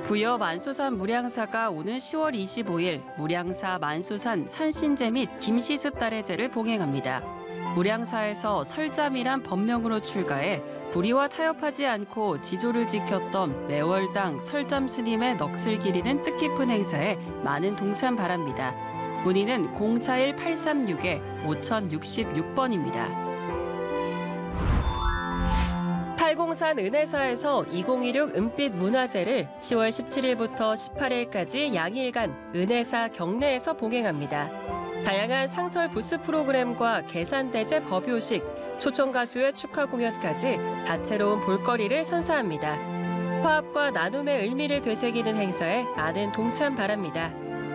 부여 만수산 무량사가 오는 10월 25일 무량사 만수산 산신제 및 김시습달해제를 봉행합니다. 무량사에서 설잠이란 법명으로 출가해 불의와 타협하지 않고 지조를 지켰던 매월당 설잠 스님의 넋을 기리는 뜻깊은 행사에 많은 동참 바랍니다. 문의는 041-836-5066번입니다. 팔공산 은혜사에서 2016 은빛 문화제를 10월 17일부터 18일까지 양일간 은혜사 경내에서 봉행합니다. 다양한 상설 부스 프로그램과 계산대제 법요식, 초청 가수의 축하 공연까지 다채로운 볼거리를 선사합니다. 화합과 나눔의 의미를 되새기는 행사에 많은 동참 바랍니다.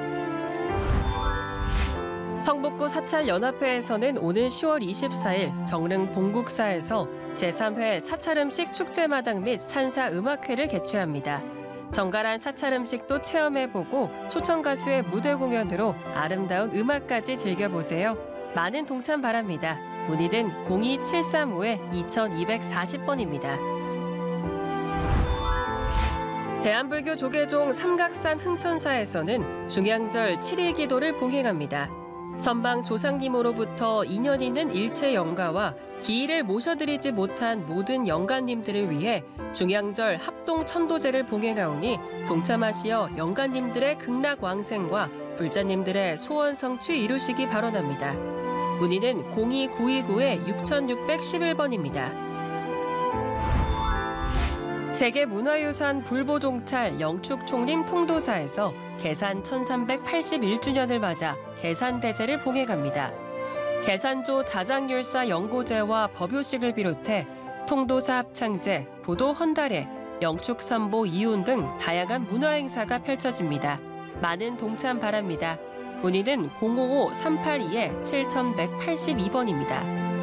성북구 사찰연합회에서는 오는 10월 24일 정릉 봉국사에서 제3회 사찰음식 축제마당 및 산사음악회를 개최합니다. 정갈한 사찰음식도 체험해보고 초청 가수의 무대 공연으로 아름다운 음악까지 즐겨보세요. 많은 동참 바랍니다. 문의는 02735-2240번입니다. 대한불교 조계종 삼각산 흥천사에서는 중양절 7일 기도를 봉행합니다. 선방 조상님으로부터 인연 있는 일체 영가와 기일을 모셔드리지 못한 모든 영가님들을 위해 중양절 합동 천도제를 봉행하오니 동참하시어 영가님들의 극락왕생과 불자님들의 소원 성취 이루시기 바라옵니다. 문의는 02929-6611번입니다. 세계문화유산 불보종찰 영축총림 통도사에서 개산 1381주년을 맞아 개산대제를 봉행합니다. 개산조 자장율사 연고제와 법요식을 비롯해 통도사 합창제, 부도 헌달회, 영축선보 이훈 등 다양한 문화행사가 펼쳐집니다. 많은 동참 바랍니다. 문의는 055-382-7182번입니다.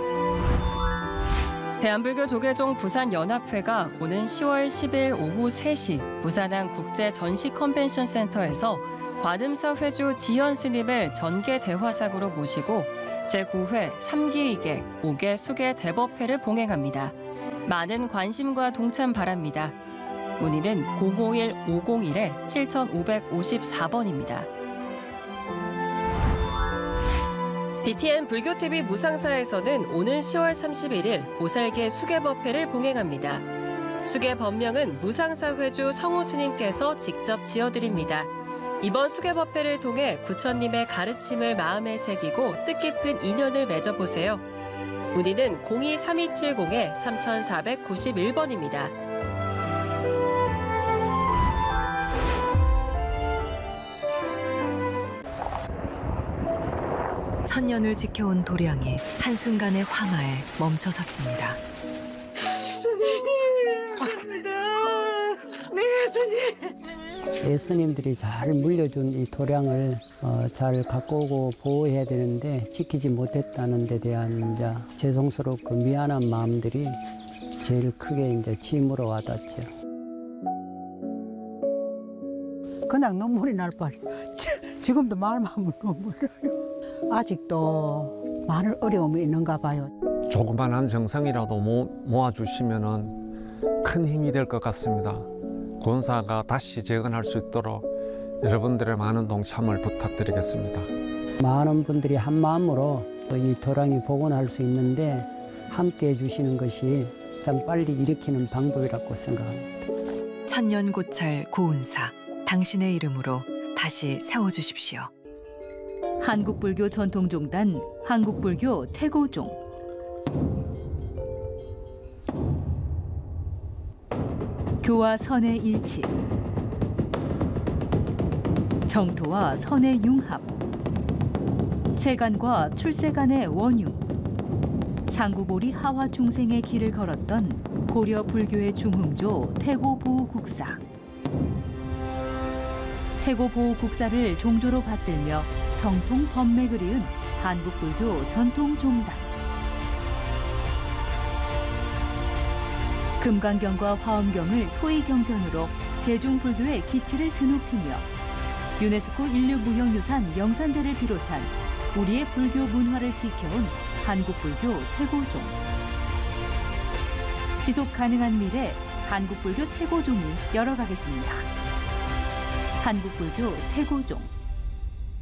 대한불교 조계종 부산연합회가 오는 10월 10일 오후 3시 부산항 국제전시 컨벤션센터에서 관음사 회주 지연 스님을 전계 대화상으로 모시고 제9회 3기이객 5개 수계 대법회를 봉행합니다. 많은 관심과 동참 바랍니다. 문의는 051-501-7554번입니다. BTN 불교TV 무상사에서는 오는 10월 31일 보살계 수계법회를 봉행합니다. 수계 법명은 무상사 회주 성우 스님께서 직접 지어드립니다. 이번 수계법회를 통해 부처님의 가르침을 마음에 새기고 뜻깊은 인연을 맺어보세요. 문의는 02-3270-3491번입니다. 천년을 지켜온 도량이 한순간의 화마에 멈춰섰습니다. 예스님들이 잘 물려준 이 도량을 잘 갖고 오고 보호해야 되는데 지키지 못했다는 데 대한 이제 죄송스럽고 미안한 마음들이 제일 크게 이제 짐으로 와닿죠. 그냥 눈물이 날 뻔. 지금도 말만 하면 눈물 나요. 아직도 많은 어려움이 있는가 봐요. 조그만한 정성이라도 모아주시면 큰 힘이 될 것 같습니다. 권사가 다시 재건할 수 있도록 여러분들의 많은 동참을 부탁드리겠습니다. 많은 분들이 한 마음으로 이 도량이 복원할 수 있는데 함께 해주시는 것이 가장 빨리 일으키는 방법이라고 생각합니다. 천년고찰 고운사, 당신의 이름으로 다시 세워주십시오. 한국불교 전통종단 한국불교 태고종 교와 선의 일치 정토와 선의 융합 세간과 출세간의 원융 상구보리 하화 중생의 길을 걸었던 고려 불교의 중흥조 태고보호국사 태고보호국사를 종조로 받들며 정통 법맥을 이은 한국불교 전통종단 금강경과 화엄경을 소위경전으로 대중불교의 기치를 드높이며 유네스코 인류무형유산 영산제를 비롯한 우리의 불교 문화를 지켜온 한국불교 태고종 지속가능한 미래 한국불교 태고종이 열어가겠습니다. 한국불교 태고종.